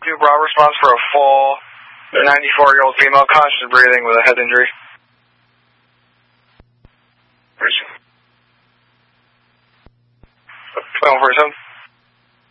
2 Bravo response for a full 94-year-old female, conscious breathing with a head injury. Where's 2147?